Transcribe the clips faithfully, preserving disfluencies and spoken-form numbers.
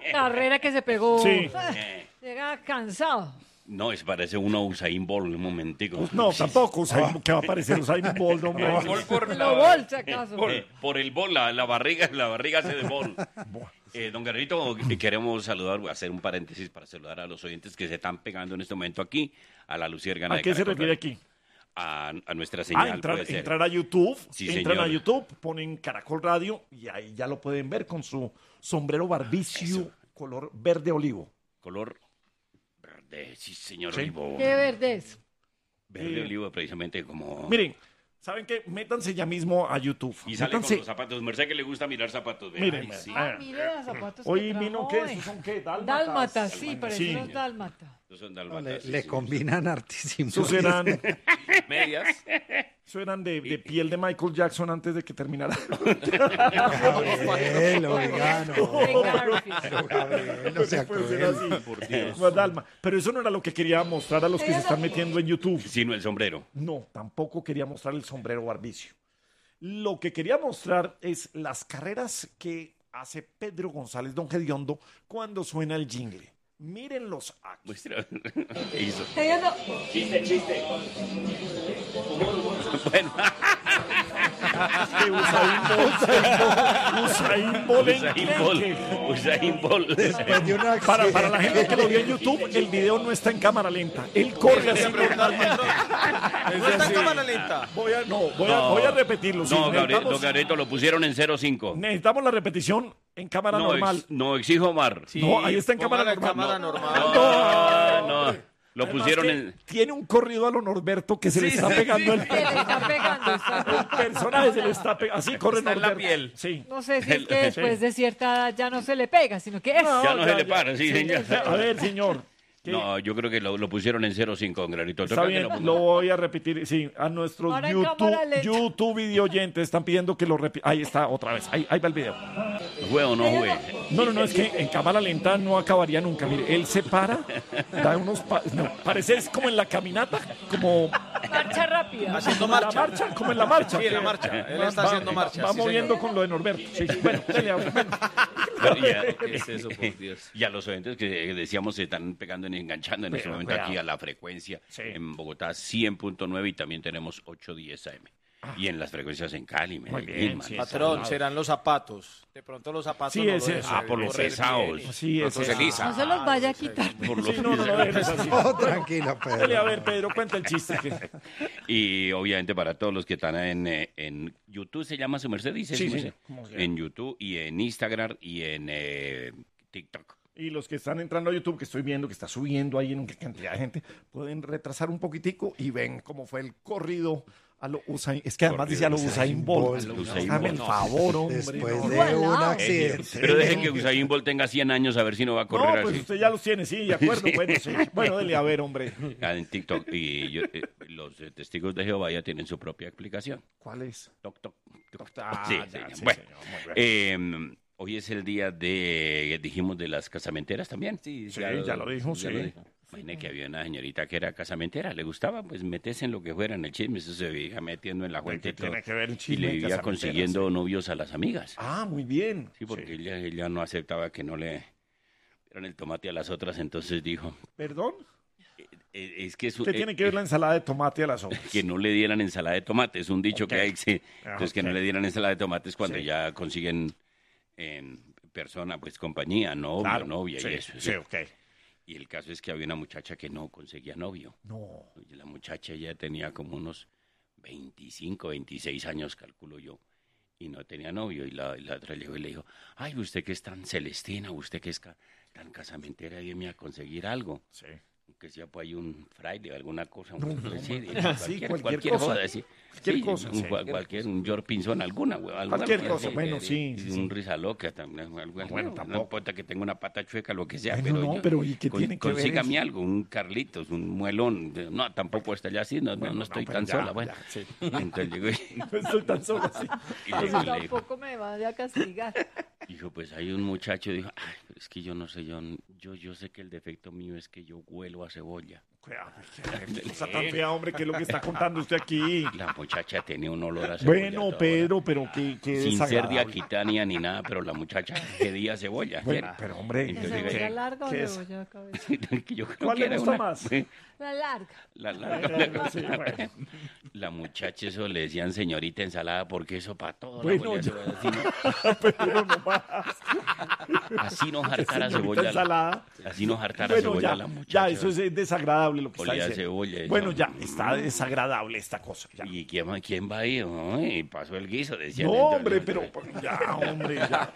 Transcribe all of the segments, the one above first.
carrera que se pegó. Sí. Llega cansado. No, es parece uno Usain Bolt, un momentico. No, tampoco. Usain, ¿qué va a parecer Usain Bolt, hombre? No, Bolt por Lo bolsa, acaso. Eh, por el bol, la, la barriga, la barriga hace de bol. Eh, don Guerrerito, queremos saludar, voy a hacer un paréntesis para saludar a los oyentes que se están pegando en este momento aquí, a la Luciérgana ¿A de qué se Caracol refiere Radio. aquí? A, a nuestra señal, Ah, entrar, puede ser. entrar a YouTube, Sí, entran señor. a YouTube, ponen Caracol Radio y ahí ya lo pueden ver con su sombrero barbicio Eso. color verde olivo. Color verde, sí, señor Sí. Olivo. Qué verde es. Verde Eh, olivo, precisamente como... Miren, ¿saben qué? Métanse ya mismo a YouTube. Y sale Métanse. con los zapatos. Merced que le gusta mirar zapatos. vea. Miren, Ay, sí. ah, Ah, mire los zapatos Hoy que trajo vino, ¿qué? hoy. ¿Esos son qué? Dálmatas. Dálmatas, sí, Sí. parecen los dálmatas. Estos son No, dálmatas, le, sí, le sí. combinan hartísimo. Esos eran, Medias. eso eran de, de piel de Michael Jackson antes de que terminara. Gabriel, oiga, no. De Garfield. Gabriel, no sea Puede ser cruel. así. Por Dios. No, Dalma. Pero eso no era lo que quería mostrar a los que se están metiendo en YouTube. Sino el sombrero. No, tampoco quería mostrar el sombrero barbicio. Lo que quería mostrar es las carreras que hace Pedro González Don Gediondo cuando suena el jingle. Mírenlos aquí. Muestra. ¿Qué hizo? Ellos no- Chiste, chiste. Bueno, Que Usain Bolt, Usain Bolt, Usain Bolt. enclenque. Usain Bolt. Después de un Para, para accidente. la gente que lo vio en YouTube, el video no está en cámara lenta. Él corre así normalmente. ¿No está en cámara lenta? Voy a, no, voy a, No. voy a repetirlo. sí, No, Gabriel, necesitamos, don Gabrielito, lo pusieron en cero cinco. necesitamos la repetición en cámara No, normal. ex- no, exijo Omar. No, ahí está en cámara Póngala en normal. cámara normal. No, no. Lo Además pusieron que en... Tiene un corrido a lo Norberto que se le está pegando el, Se le está pegando. está- el personaje, se le está pegando. Así corre Está en la Norberto. piel. Sí. No sé si es que después de cierta edad ya no se le pega, sino que es. Ya no ya, se le ya. para, sí, señor. A ver, señor. ¿qué? No, yo creo que lo, lo pusieron en cero cinco, don Gabrielito. Está Toca que bien, lo ponga. lo voy a repetir. Sí, a nuestros Ahora en YouTube, cámara lenta. YouTube video oyentes están pidiendo que lo repita. Ahí está, otra vez. Ahí, ahí va el video. ¿Jugué o no jugué? No, no, no, es que en cámara lenta no acabaría nunca. Mire, él se para, da unos. pa- no, parece es como en la caminata, como Marcha rápida. Haciendo en la marcha. marcha, como en la marcha. Sí, en la marcha. Él Va- está va- haciendo marcha. Va sí, moviendo señor. con lo de Norberto. Sí, sí. Bueno, dele, bueno. Pero ya- ¿Qué es eso, por Dios? Y a los oyentes que decíamos se están pegando y enganchando en este Cuidado, momento cuidado. aquí a la frecuencia Sí. en Bogotá cien punto nueve y también tenemos ochocientos diez A M. Y en las frecuencias en Cali, Medellín, bien, man. sí. Patrón, serán los zapatos. De pronto los zapatos Sí, no lo ese- dejan ah, por los correr pesados. bien. Sí, ese- Entonces, Elisa. No se los vaya a quitar. Por los Sí, no, no, no, déjenos así. No, tranquila, Dele, a Pedro. ver, Pedro, cuenta el chiste. que- Y obviamente para todos los que están en, eh, en YouTube, ¿se llama su merced? Dice Sí, su sí, merced. como sea. En YouTube y en Instagram y en eh, TikTok. Y los que están entrando a YouTube, que estoy viendo que está subiendo ahí en una cantidad de gente, pueden retrasar un poquitico y ven cómo fue el corrido a lo Usain. Es que además decía a lo Usain Bolt. Bolt. Usain Hágame el Bolt. favor, hombre. Después no. de un Igualado. accidente. Pero dejen que Usain Bolt tenga cien años a ver si no va a correr No, pues así. usted ya los tiene, sí, de acuerdo. Bueno, sí. Bueno, dele a ver, hombre. Ah, en TikTok. Y yo- eh, los eh, testigos de Jehová ya tienen su propia explicación. ¿Cuál es? Toc, toc, toc. Ah, Sí, ya, sí. sí, Bueno, señor, muy bien. eh, hoy es el día de, dijimos, de las casamenteras también. Sí, Sí, ya lo dijo, sí. Imagine que había una señorita que era casamentera, le gustaba, pues meterse en lo que fuera, en el chisme, eso se veía metiendo en la fuente ¿Qué y todo. tiene que ver el Y chisme le de vivía casamenteras? consiguiendo novios a las amigas. Ah, muy bien. Sí, porque Ella, ella no aceptaba que no le dieran el tomate a las otras, entonces dijo, ¿Perdón? eh, es que es un- ¿Qué eh, tiene que ver la ensalada de tomate a las otras? que no le dieran ensalada de tomate, es un dicho Ok. que hay, sí. Entonces que no Ok. le dieran ensalada de tomate es cuando Sí. ya consiguen en persona, pues compañía, novio, Claro, novia sí, y eso. Sí, sí. ok. Y el caso es que había una muchacha que no conseguía novio. No. Y la muchacha ya tenía como unos veinticinco, veintiséis años, calculo yo, y no tenía novio. Y la, y la otra llegó y le dijo, ay, usted que es tan celestina, usted que es ca- tan casamentera, ayúdeme a conseguir algo. Sí. Que sea pues hay un fraile o alguna cosa. Un, No, no, sí, no. cualquier, Sí, cualquier, cualquier cosa. joda, sí. Cualquier Sí, cosa, un, sí. cual- cualquier, un George Pinzón, alguna, güey, alguna, Cualquier güey, cosa, sí, bueno, eh, sí, sí, Un sí. risa loca también, algo, Bueno, bueno, tampoco. no importa que tenga una pata chueca, lo que sea, Bueno, pero no, yo- pero ¿y qué con- tiene que ver consígame eso? algo, un Carlitos, un muelón, no, tampoco está ya así, no, no, Bueno, no estoy pero tan ya, sola, bueno. ya, sí. Entonces llegó y, No estoy tan solo así. y le- y le dijo, Tampoco me vaya a castigar. dijo, pues hay un muchacho, dijo, ay, pero es que yo no sé, yo, yo, yo sé que el defecto mío es que yo huelo a cebolla. Qué cosa tan fea, hombre, ¿qué es lo que está contando usted aquí? La muchacha tenía un olor a cebolla. Bueno, toda Pedro, pero qué, qué Sin ser de desagradable. Aquitania ni nada, pero la muchacha pedía cebolla. Bueno, pero hombre, Entonces, ¿La ¿qué- cebolla larga o qué es? cebolla de cabeza? Que yo creo ¿Cuál que le era gusta una- más? La larga. La, larga. Bueno, sí, bueno. La muchacha eso le decían señorita ensalada porque eso para todo. Bueno, la huele a ya. cebolla, así, no, Pero no más. así nos hartara Señorita cebolla. ensalada. Así nos hartara Bueno, cebolla ya, la muchacha. ya, eso es desagradable lo que está Olía a diciendo. cebolla, eso. Bueno, ya, está desagradable esta cosa. Ya. ¿Y quién, va- quién va ahí? Ay, pasó el guiso, decían. No, Entonces, hombre, pero ya, hombre, ya.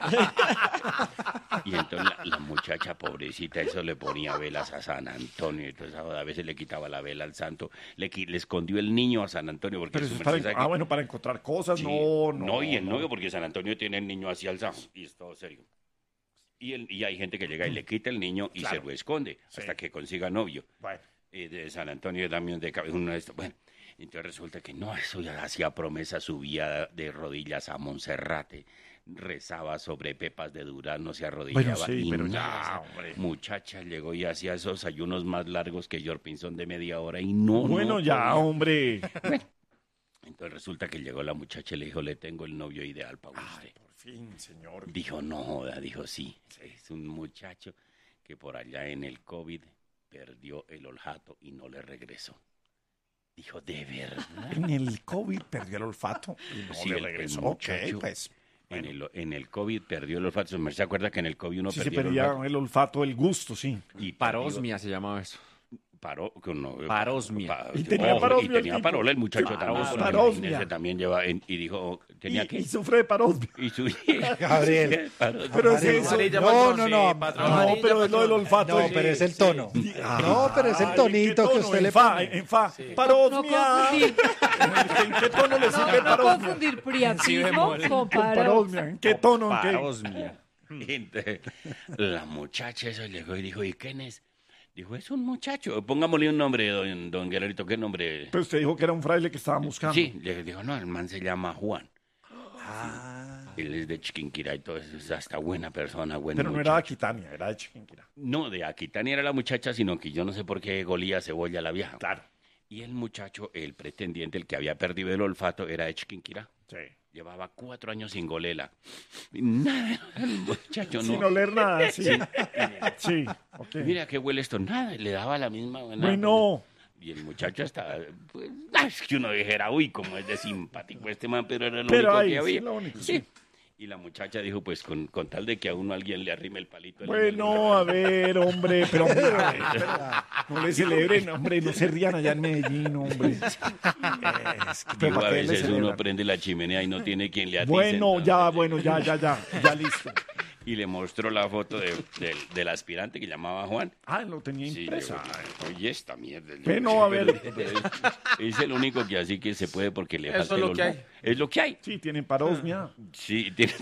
Y entonces la, la muchacha pobrecita, eso le ponía velas a San Antonio. Entonces a veces le quitaba la vela al santo. Le, qui- le escondió el niño a San Antonio. Porque Pero su eso es para, merced sabe ah, que- bueno, para encontrar cosas, Sí. no, no. y el novio, porque San Antonio tiene el niño así alzado. Y es todo serio. Y, el, y hay gente que llega y le quita el niño y Claro. se lo esconde Sí. hasta que consiga novio. Bueno, Eh, de San Antonio también de cabeza, uno de estos. Bueno, entonces resulta que no, eso ya hacía promesa, subía de rodillas a Monserrate, rezaba sobre pepas de durazno, se arrodillaba. Bueno, sí, y pero nada, ya, esa hombre. muchacha llegó y hacía esos ayunos más largos que George Pinzón de media hora y no, bueno, no ya, podía. hombre. Entonces resulta que llegó la muchacha y le dijo, le tengo el novio ideal para usted. Por fin, señor. Dijo, no joda, dijo, sí, es un muchacho que por allá en el COVID perdió el olfato y no le regresó. Dijo, ¿de verdad? En el COVID perdió el olfato y no Sí, le el- el regresó. muchacho. Ok, pues. En el, en el COVID perdió el olfato. ¿Se acuerda que en el COVID uno Sí, se perdió el perdía olfato? el olfato, el gusto, sí. Y Parosmia se llamaba eso. Paró, con- no, Parosmia. pa- Y tenía ojo, parosmia y el tenía tipo. parola el muchacho Sí, también. porque parosmia. imagínese, también lleva, en- y dijo, tenía Y, que... y sufre de parosmia. Y su... Gabriel. Parosmia. Pero es Amarilla. eso. Amarilla, No, patrón, no, sí, no. patrón, No, amarilla, pero es lo del patrón. olfato. No, Sí, pero es el tono. No, pero es el Ay, ¿en qué tonito que tono? usted En le fa, pone. en fa. No Parosmia. confundir, ¿En qué tono le sirve no, no parosmia? confundir priapismo bemol. con Con paro. parosmia. ¿En qué tono? ¿En qué? Parosmia. Entonces, la muchacha eso llegó y dijo, ¿y quién es? Dijo, es un muchacho. Pongámosle un nombre, don, don Guerrerito. ¿Qué nombre? Pero usted dijo que era un fraile que estaba buscando. Sí, le dijo, no, el man se llama Juan. Ah, Él es de Chiquinquirá y todo eso. Es hasta buena persona, buen pero no muchacho. era de Aquitania, era de Chiquinquirá. No, de Aquitania era la muchacha, sino que yo no sé por qué golía cebolla la vieja. Claro. Y el muchacho, el pretendiente, el que había perdido el olfato, era de Chiquinquirá. Sí. Llevaba cuatro años sin golela. Y nada, el muchacho Sin no. oler nada, sí. Sí, ok. Mira qué huele esto. Nada, le daba la misma. nada. Bueno, Y el muchacho estaba, pues, ah, es que uno dijera, uy, como es de simpático este man, pero era lo Pero único ahí, que sí, había. lo único, Sí. sí. Y la muchacha dijo, pues, con, con tal de que a uno alguien le arrime el palito. bueno, a ver, hombre, pero, hombre, a ver, pero no le celebren, hombre, no se rían allá en Medellín, hombre. Es que, pero Digo, a ¿para qué le veces uno celebran? prende la chimenea y no tiene quien le atice. Bueno, entonces, ya, bueno, ya, ya, ya, ya listo. Y le mostró la foto de- del, del aspirante que llamaba Juan. Ah, lo tenía Sí, impresa. yo, oye, esta mierda. Bueno, a ver. Pero es, es el único que así que se puede porque le Eso falta es el lo que olfato. hay. Es lo que hay. Sí, tienen parosmia. Sí, tiene,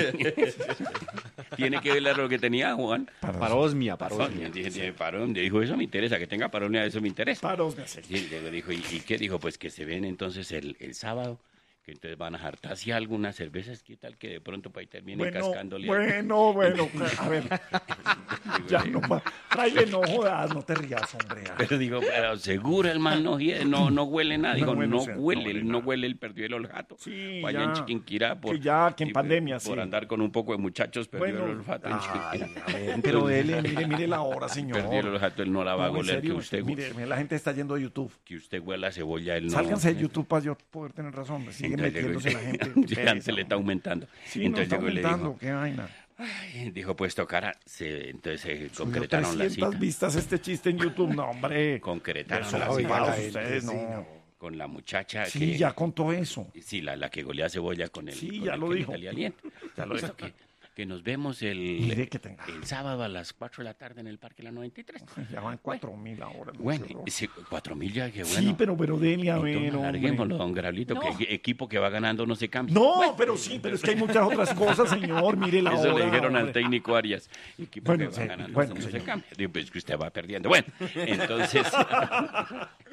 tiene que ver lo que tenía Juan. Parosmia, parosmia. Parón, dije, tiene parón. Dijo, eso me interesa, que tenga parón, eso me interesa. Parosmia, sí. Y luego dijo, ¿y, y qué dijo? Pues que se ven entonces el, el sábado, que entonces van a jartarse algunas cervezas, ¿qué tal que de pronto para ahí terminen Bueno, cascándole? bueno, bueno, a ver, Digo, ya eh, no más. Fraile, no jodas, no te rías, hombre. Pero digo, pero seguro el man no, hie- no, no huele nada. Digo, No, bueno, no, sí, no huele, huele él no nada. huele, él perdió el olfato. Sí, Fue allá ya. en Chiquinquirá por, Que ya, que en y, pandemia, por sí. andar con un poco de muchachos, perdió Bueno, el olfato en ay, Chiquinquirá. a ver, pero él, mire, mire la hora, señor. Perdió el olfato, él no la va a No, en goler, que serio, usted, mire, mire, la gente está yendo a YouTube. que usted huela cebolla, él no. Sálganse de YouTube para yo poder tener razón. Sigue Entonces llegó- metiéndose la gente. ya se le está aumentando. Sí, no entonces está llegó y le aumentando, dijo, qué vaina. ay, dijo, pues tocará. Se, entonces se Subió concretaron la trescientas cita. vistas este chiste en YouTube. No, hombre. Concretaron Eso, la oiga, cita la oigados gente, ustedes, sí, no. no. con la muchacha Sí, que... ya contó eso. Sí, la, la que golea cebolla con el... Sí, con ya el lo que le dijo. salía aliento. Ya lo Esto dijo. que, que nos vemos el, Mire que tenga. el sábado a las cuatro de la tarde en el Parque La noventa y tres. Ya van cuatro mil ahora. no Bueno, sé, ¿no? ese cuatro mil ya, que bueno. Sí, pero, pero dele a ver, Entonces, hombre. larguémoslo, don Grablito, que el equipo que va ganando no se cambia. No, pero sí, pero es que hay muchas otras cosas, señor. Mire la Eso hora. le dijeron al hombre. técnico Arias. Equipo Bueno, que va sí, ganando bueno, no se señor. cambia. Digo, pues que usted va perdiendo. Bueno, entonces...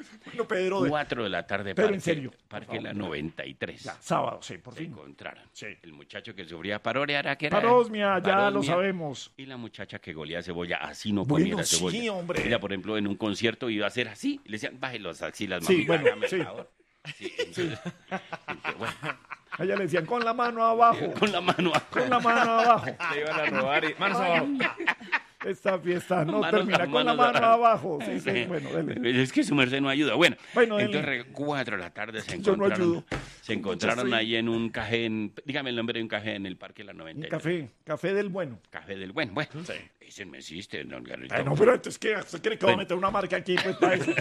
Bueno, Pedro, de- cuatro de la tarde, Pero parque, en serio, por Parque favor. La noventa y tres. ya, sábado, sí, por Se fin. encontraron. Sí. El muchacho que sufría paroria era que era. Parosmia, ya lo parosmia, sabemos. Y la muchacha que golea cebolla, así no Bueno, comiera sí, cebolla. hombre. Ella, por ejemplo, en un concierto iba a hacer así. Y le decían, baje las axilas, Sí, mami, bueno, hágame el sí. favor". Sí, entonces, entonces, bueno, A ella le decían con la mano abajo, con la mano con la mano abajo. Te iban a robar y... Manos abajo. Esta fiesta no Manos- termina con la manos mano abajo. abajo. Sí, sí, bueno, dele. Es que su merced no ayuda. Bueno, Bueno, él- entonces re- cuatro de la tarde se Yo no encontraron, ayudo. se encontraron Mucho ahí en un café, en, dígame el nombre de un café en el Parque La Un noventa y tres. café, café del bueno. Café del Buen. Bueno, ese no existe, don Garrito. Ay, no, pero entonces, ¿qué? ¿Usted cree que va a Bueno. meter una marca aquí? Pues para eso.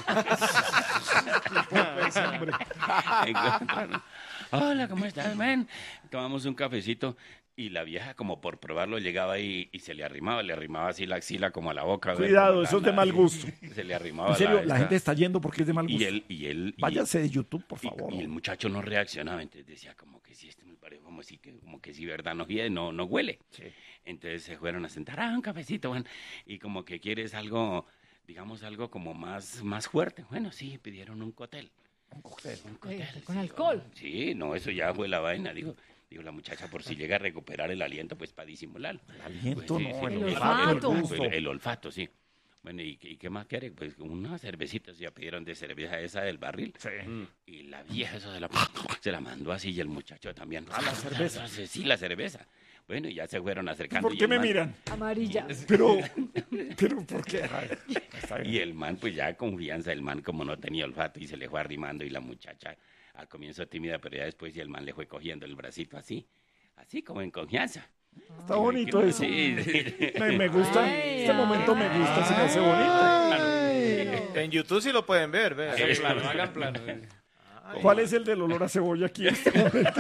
Pues, hombre. Encontraron. Hola, ¿cómo estás, man? Tomamos un cafecito y la vieja, como por probarlo, llegaba ahí y se le arrimaba, le arrimaba así la axila como a la boca. ¿ver? Cuidado, Como la- eso es de la- mal gusto. Se le arrimaba En serio, la esta- gente está yendo porque es de mal gusto. Y él, y él... y- Váyase de YouTube, por y- favor. Y, el muchacho no reaccionaba, entonces decía como que sí, este me parece como si, que, como que si verdad no, hiede, no, no huele. Entonces se fueron a sentar, ah, un cafecito, bueno, y como que quieres algo, digamos algo como más, más fuerte. Bueno, sí, pidieron un cóctel. Un cóctel. Un cóctel, Eh, con sí, alcohol. oh, Sí, no, eso ya fue la vaina, digo. Digo, la muchacha por si llega a recuperar el aliento, pues para disimularlo. El aliento, Pues, sí, no, sí, el El olfato, el olfato. gusto. el, el olfato, sí. Bueno, ¿y, qué- y qué más quiere? Pues unas cervecitas, ya pidieron de cerveza esa del barril. Sí. Y la vieja eso se la, se la mandó así y el muchacho también. ¿A la cerveza? Sí, la cerveza. Bueno, y ya se fueron acercando. ¿Por y qué el me man- miran? Amarilla. Pero, pero, ¿por qué? Ay, está bien. Y el man, pues ya confianza, el man como no tenía olfato y se le fue arrimando y la muchacha al comienzo tímida, pero ya después y el man le fue cogiendo el bracito así, así como en confianza. Está bonito eso. Sí, sí. Me, me gusta. Ay, Este momento me gusta, se me hace bonito. En YouTube sí lo pueden ver, vea. Hagan plano, hagan plano. ¿Cuál es el del olor a cebolla aquí en este momento?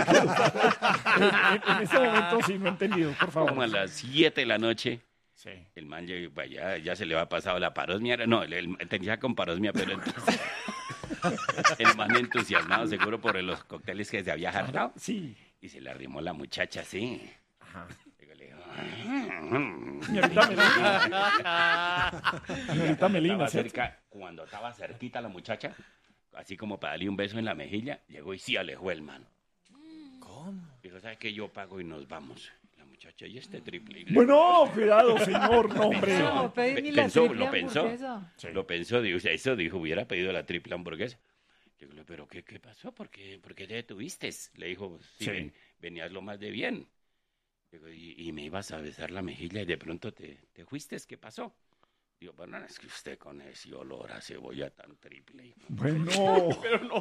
en, en este momento sí, no he entendido, por Como a favor. las siete de la noche, Sí. el man ya, ya, ya se le va pasado la parosmia. No, él, él tenía con parosmia, pero entonces el man entusiasmado, seguro por los cócteles que se había hartado. Sí. Y se le arrimó la muchacha así. Ajá. Luego le dijo, Señorita Melina. Señorita Melina, estaba ¿cierto? cerca, cuando estaba cerquita la muchacha, así como para darle un beso en la mejilla, llegó y sí alejó el man. ¿Cómo? Dijo, ¿sabes qué? Yo pago y nos vamos. La muchacha, y este triple. Y le- Bueno, cuidado, señor, no, hombre. No, pedí ni la Pensó, triple lo pensó. hamburguesa. Lo pensó, dijo, eso dijo, hubiera pedido la triple hamburguesa. Digo, pero ¿qué, qué pasó? ¿Por qué, por qué te detuviste? Le dijo, sí, Sí. ven- venías lo más de bien. Digo, y, y me ibas a besar la mejilla y de pronto te, te fuiste, ¿qué pasó? Digo, bueno, es que usted con ese olor a cebolla tan triple. hijo". Bueno,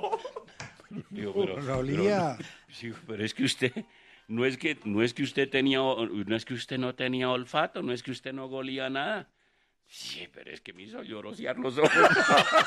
Digo, pero, No olía. pero- sí, pero es que usted, no es que, no es que usted tenía, o- no es que usted no tenía olfato, no es que usted no golía nada. Sí, pero es que me hizo llorosear los ojos.